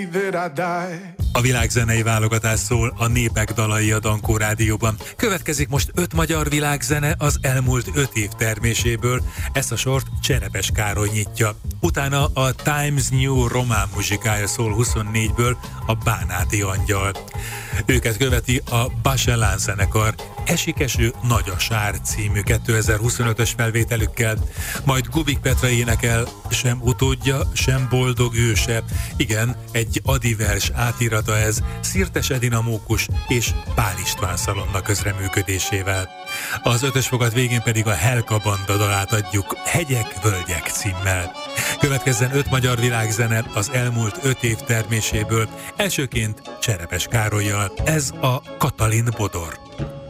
A világzenei válogatás szól a népek dalai a Dankó Rádióban. Következik most 5 magyar világzene az elmúlt 5 év terméséből. Ezt a sort Cserepes Károly nyitja. Utána a Times New román muzsikája szól 24-ből, a Bánáti Angyal. Őket követi a Bachelán zenekar Esik eső, nagy a sár című 2025-ös felvételükkel. Majd Gubik Petra énekel Sem utódja, sem boldog őse. Igen, egy adivers átirata ez, Szirtes Edina Mókus és Pál István Szalonna közreműködésével. Az 5-ös fogat végén pedig a Helka Banda dalát adjuk Hegyek, völgyek címmel. Következzen 5 magyar világzene az elmúlt 5 év terméséből, elsőként Cserepes Károllyal. Ez a Katalin Bodor.